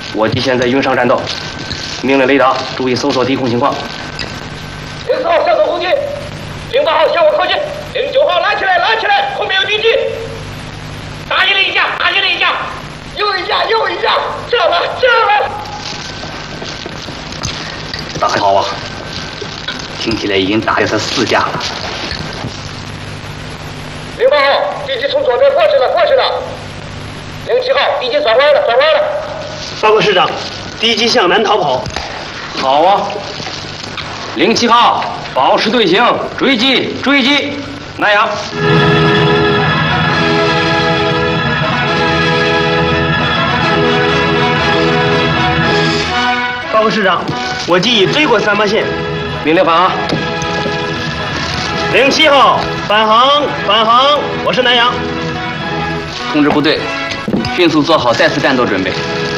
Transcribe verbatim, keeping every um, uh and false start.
我敌现在云上战斗，命令雷达注意搜索敌空情况。 零四号向左攻击，零八号向我靠近，零九号拉起来，拉起来，后面有敌机。打击了一架，打击了一架，又一架，又一架，这样了，这样了。 打得好啊！听起来已经打掉他四架了。 零八号，敌机从左边过去了，过去了。零七号，敌机转弯了，转弯了。 报告师长，敌机向南逃跑。 好啊！零七号，保持队形，追击，追击！南阳。 报告师长，我机已追过三八线。 命令返航。 零七号，返航，返航，我是南阳。 通知部队，迅速做好再次战斗准备。